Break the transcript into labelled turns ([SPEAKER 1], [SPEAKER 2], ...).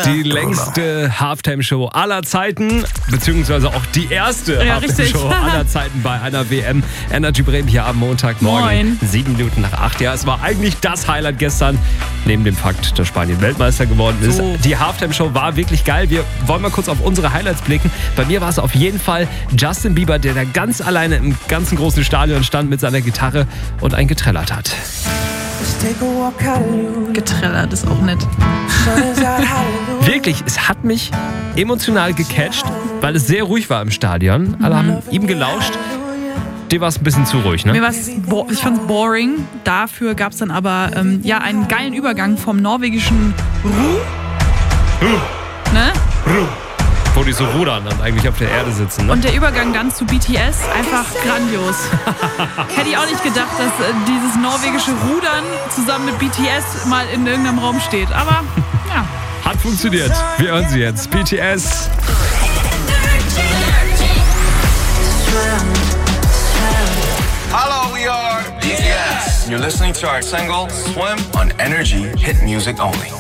[SPEAKER 1] Die längste Halftime-Show aller Zeiten, beziehungsweise auch die erste Halftime-Show aller Zeiten bei einer WM. Energy Bremen hier am Montagmorgen, 7 Minuten nach 8. Ja, es war eigentlich das Highlight gestern, neben dem Fakt, dass Spanien Weltmeister geworden ist.
[SPEAKER 2] So.
[SPEAKER 1] Die Halftime-Show war wirklich geil. Wir wollen mal kurz auf unsere Highlights blicken. Bei mir war es auf jeden Fall Justin Bieber, der da ganz alleine im ganzen großen Stadion stand mit seiner Gitarre und ein getrellert hat.
[SPEAKER 2] Getrellert ist auch nett.
[SPEAKER 1] Wirklich, es hat mich emotional gecatcht, weil es sehr ruhig war im Stadion. Alle haben ihm gelauscht. Dir war es ein bisschen zu ruhig, ne?
[SPEAKER 2] Ich fand es boring. Dafür gab es dann aber einen geilen Übergang vom norwegischen Ne?
[SPEAKER 1] Wo die so rudern und eigentlich auf der Erde sitzen. Ne?
[SPEAKER 2] Und der Übergang dann zu BTS, einfach grandios. Hätte ich auch nicht gedacht, dass dieses norwegische Rudern zusammen mit BTS mal in irgendeinem Raum steht. Aber ja.
[SPEAKER 1] Hat funktioniert. Wir hören sie jetzt. BTS.
[SPEAKER 3] Hello, we are BTS. You're listening to our single, Swim, on Energy Hit Music Only.